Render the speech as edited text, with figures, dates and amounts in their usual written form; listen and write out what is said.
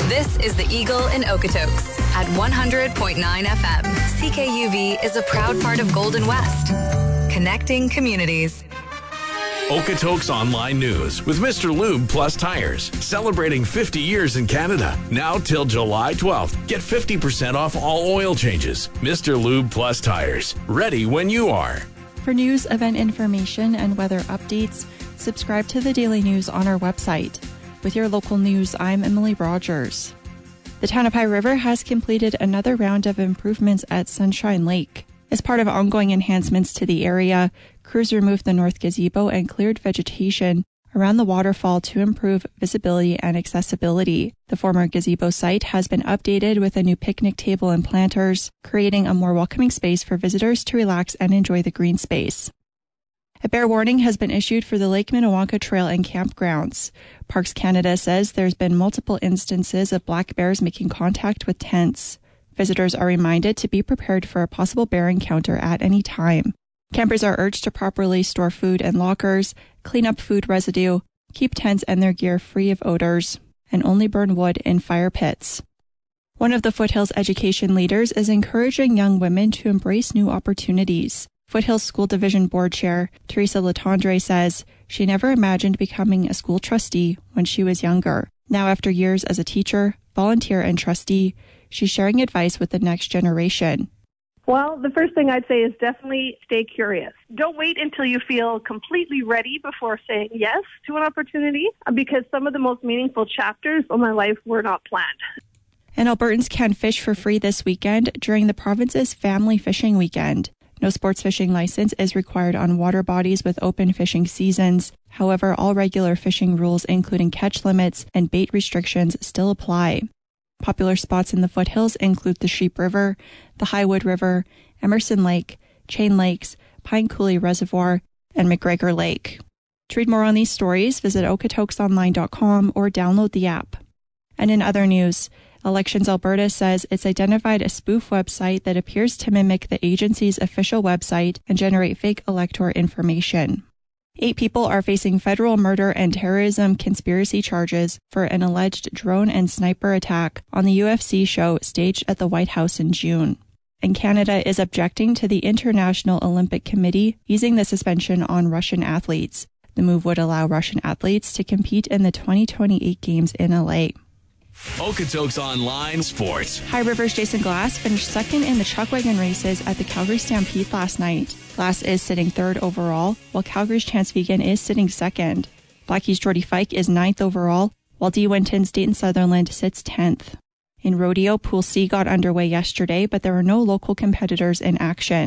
This is the Eagle in Okotoks at 100.9 FM. CKUV is a proud part of Golden West, connecting communities. Okotoks Online News with Mr. Lube Plus Tires. Celebrating 50 years in Canada. Now till July 12th. Get 50% off all oil changes. Mr. Lube Plus Tires. Ready when you are. For news, event information, and weather updates, subscribe to the Daily News on our website. With your local news, I'm Emily Rogers. The Tanami River has completed another round of improvements at Sunshine Lake. As part of ongoing enhancements to the area, crews removed the north gazebo and cleared vegetation around the waterfall to improve visibility and accessibility. The former gazebo site has been updated with a new picnic table and planters, creating a more welcoming space for visitors to relax and enjoy the green space. A bear warning has been issued for the Lake Minnewanka Trail and campgrounds. Parks Canada says there's been multiple instances of black bears making contact with tents. Visitors are reminded to be prepared for a possible bear encounter at any time. Campers are urged to properly store food in lockers, clean up food residue, keep tents and their gear free of odors, and only burn wood in fire pits. One of the Foothills education leaders is encouraging young women to embrace new opportunities. Foothills School Division Board Chair Teresa Latondre says she never imagined becoming a school trustee when she was younger. Now, after years as a teacher, volunteer, and trustee, she's sharing advice with the next generation. Well, the first thing I'd say is definitely stay curious. Don't wait until you feel completely ready before saying yes to an opportunity, because some of the most meaningful chapters of my life were not planned. And Albertans can fish for free this weekend during the province's Family Fishing Weekend. No sports fishing license is required on water bodies with open fishing seasons. However, all regular fishing rules, including catch limits and bait restrictions, still apply. Popular spots in the foothills include the Sheep River, the Highwood River, Emerson Lake, Chain Lakes, Pine Coulee Reservoir, and McGregor Lake. To read more on these stories, visit okatoksonline.com or download the app. And in other news, Elections Alberta says it's identified a spoof website that appears to mimic the agency's official website and generate fake elector information. 8 people are facing federal murder and terrorism conspiracy charges for an alleged drone and sniper attack on the UFC show staged at the White House in June. And Canada is objecting to the International Olympic Committee easing the suspension on Russian athletes. The move would allow Russian athletes to compete in the 2028 Games in LA. Okotoks Online Sports. High River's Jason Glass finished second in the chuck wagon races at the Calgary Stampede last night. Glass is sitting third overall, while Calgary's Chance Vegan is sitting second. Blackie's Jordy Fike is ninth overall, while D. Winton's Dayton Sutherland sits 10th. In rodeo, Pool C got underway yesterday, but there were no local competitors in action.